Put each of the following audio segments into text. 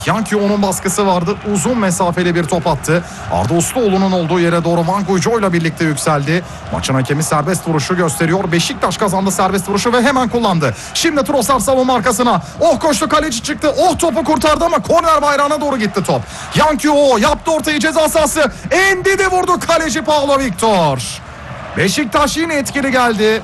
Yankio'nun baskısı vardı. Uzun mesafeli bir top attı. Arda Usluoğlu'nun olduğu yere doğru Van Guijo ile birlikte yükseldi. Maçın hakemi serbest vuruşu gösteriyor. Beşiktaş kazandı serbest vuruşu ve hemen kullandı. Şimdi Trossard savunma arkasına. Koştu, kaleci çıktı. Topu kurtardı ama korner bayrağına doğru gitti top. Yankio yaptı ortayı, ceza sahası. Ndidi vurdu, kaleci Paulo Victor. Beşiktaş yine etkili geldi.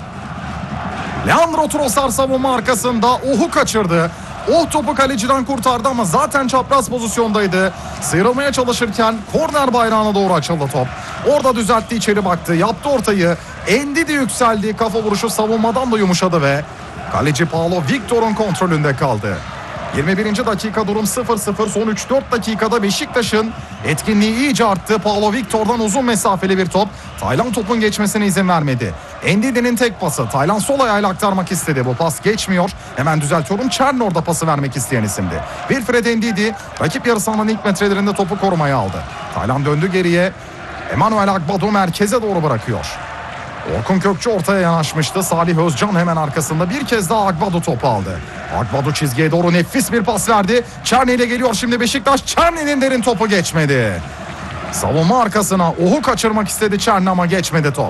Leandro Trossard savunma arkasında kaçırdı. Topu kaleciden kurtardı ama zaten çapraz pozisyondaydı. Sıyrılmaya çalışırken korner bayrağına doğru açıldı top. Orada düzeltti, içeri baktı, yaptı ortayı. Ndidi yükseldi, kafa vuruşu savunmadan da yumuşadı ve kaleci Paulo Victor'un kontrolünde kaldı. 21. dakika, durum 0-0. Son 3-4 dakikada Beşiktaş'ın etkinliği iyice arttı. Paulo Victor'dan uzun mesafeli bir top. Taylan topun geçmesine izin vermedi. Ndidi'nin tek pası. Taylan sol ayağıyla aktarmak istedi. Bu pas geçmiyor. Hemen düzeltiyorum. Çern orada pası vermek isteyen isimdi. Wilfred Ndidi rakip yarı sahanın ilk metrelerinde topu korumaya aldı. Taylan döndü geriye. Emmanuel Agbadou merkeze doğru bırakıyor. Orkun Kökçü ortaya yanaşmıştı. Salih Özcan hemen arkasında bir kez daha Agbadou topu aldı. Agbadou çizgiye doğru nefis bir pas verdi. Çerni ile geliyor şimdi Beşiktaş. Çerni'nin derin topu geçmedi. Savunma arkasına kaçırmak istedi Çerni ama geçmedi top.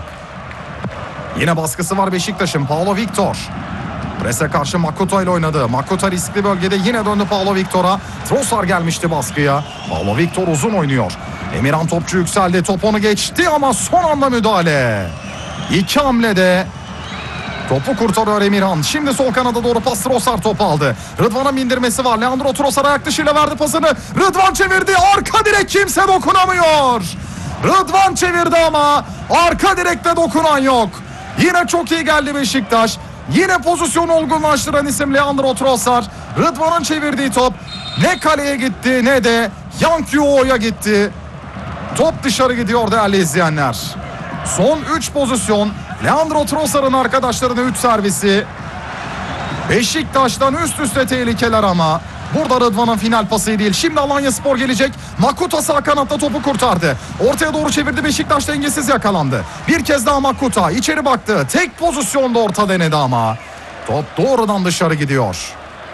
Yine baskısı var Beşiktaş'ın. Paulo Victor. Prese karşı Makuta ile oynadı. Makuta riskli bölgede yine döndü Paulo Victor'a. Trossard gelmişti baskıya. Paulo Victor uzun oynuyor. Emirhan topçu yükseldi. Top onu geçti ama son anda müdahale. İki hamlede topu kurtarıyor Emirhan. Şimdi sol kanada doğru pas, Trossard topu aldı. Rıdvan'ın bindirmesi var. Leandro Trossard ayak dışıyla verdi pasını. Rıdvan çevirdi. Arka direk, kimse dokunamıyor. Rıdvan çevirdi ama arka direkte dokunan yok. Yine çok iyi geldi Beşiktaş. Yine pozisyonu olgunlaştıran isim Leandro Trossard. Rıdvan'ın çevirdiği top ne kaleye gitti ne de Yankio'ya gitti. Top dışarı gidiyor değerli izleyenler. Son 3 pozisyon. Leandro Trossard'ın arkadaşlarına 3 servisi. Beşiktaş'tan üst üste tehlikeler ama burada Rıdvan'ın final pası değil. Şimdi Alanyaspor gelecek. Makuta sağ kanatta topu kurtardı. Ortaya doğru çevirdi, Beşiktaş dengesiz yakalandı. Bir kez daha Makuta içeri baktı. Tek pozisyonda orta denedi ama top doğrudan dışarı gidiyor.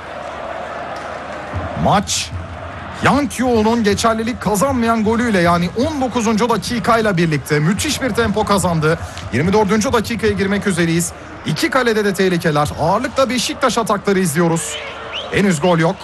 Maç Yankio'nun geçerlilik kazanmayan golüyle, yani 19. dakikayla birlikte müthiş bir tempo kazandı. 24. dakikaya girmek üzereyiz. İki kalede de tehlikeler. Ağırlıkla Beşiktaş atakları izliyoruz. Henüz gol yok.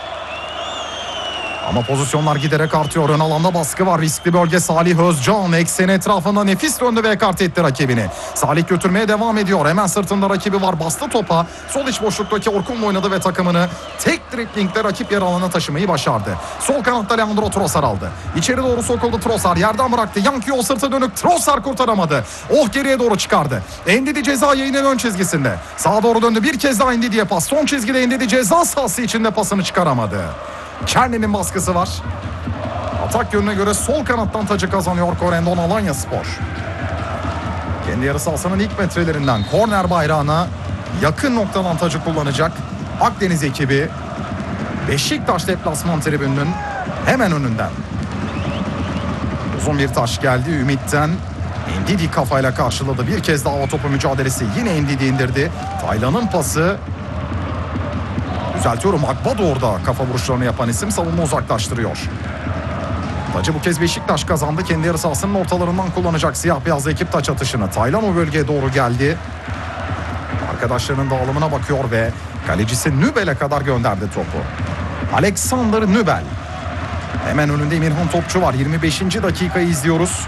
Ama pozisyonlar giderek artıyor. Ön alanda baskı var. Riskli bölge. Salih Özcan ekseni etrafında nefis döndü ve ekart etti rakibini. Salih götürmeye devam ediyor. Hemen sırtında rakibi var. Bastı topa. Sol iç boşluktaki Orkun'la oynadı ve takımını tek driblingle rakip yer alanına taşımayı başardı. Sol kanatta Leandro Trossard aldı. İçeri doğru sokuldu Trossard. Yerden bıraktı. Yankio sırtı dönük. Trossard kurtaramadı. Geriye doğru çıkardı. Ndidi ceza yayının ön çizgisinde. Sağa doğru döndü. Bir kez daha Ndidi'ye pas. Son çizgide Ndidi ceza sahası içinde pasını çıkaramadı. Çerni'nin baskısı var. Atak yönüne göre sol kanattan tacı kazanıyor Korendon Alanyaspor. Kendi yarı sahasının ilk metrelerinden korner bayrağına yakın noktadan tacı kullanacak Akdeniz ekibi. Beşiktaş deplasman tribününün hemen önünden. Uzun bir taş geldi Ümit'ten. Ndidi kafayla karşıladı. Bir kez daha o topu mücadelesi. Yine Ndidi indirdi. Taylan'ın pası. Düzeltiyorum, Agbadou orada kafa vuruşlarını yapan isim, savunma uzaklaştırıyor. Tacı bu kez Beşiktaş kazandı. Kendi yarı sahasının ortalarından kullanacak siyah beyazlı ekip taç atışını. Taylan o bölgeye doğru geldi. Arkadaşlarının dağılımına bakıyor ve kalecisi Nübel'e kadar gönderdi topu. Alexander Nübel. Hemen önünde Emirhan topçu var. 25. dakikayı izliyoruz.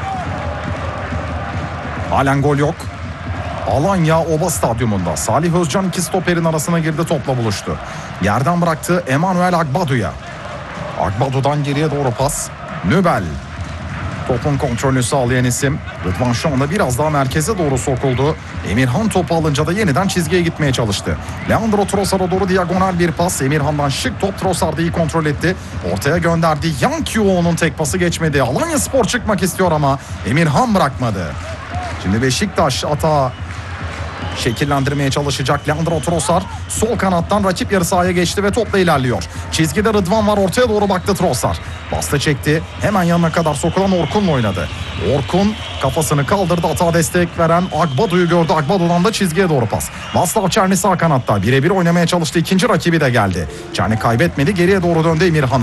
Halen gol yok. Alanya Oba Stadyumunda Salih Özcan iki stoperin arasına girdi, topla buluştu. Yerden bıraktı Emmanuel Agbadou'ya. Agbadou'dan geriye doğru pas. Nübel topun kontrolünü sağlayan isim. Rıdvan şu anda biraz daha merkeze doğru sokuldu. Emirhan topu alınca da yeniden çizgiye gitmeye çalıştı. Leandro Trossard'a doğru diagonal bir pas. Emirhan'dan şık top, Trossard'ı iyi kontrol etti. Ortaya gönderdi. Yankio'nun tek pası geçmedi. Alanyaspor çıkmak istiyor ama Emirhan bırakmadı. Şimdi Beşiktaş atağı şekillendirmeye çalışacak. Leandro Trossard sol kanattan rakip yarı sahaya geçti ve topla ilerliyor. Çizgide Rıdvan var, ortaya doğru baktı Trossard. Bastı çekti. Hemen yanına kadar sokulan Orkun'la oynadı. Orkun kafasını kaldırdı. Atağa destek veren Agbadou'yu gördü. Agbadou'dan da çizgiye doğru pas. Václav Černý sağ kanatta. Birebir oynamaya çalıştı. İkinci rakibi de geldi. Černý kaybetmedi. Geriye doğru döndü Emirhan'a.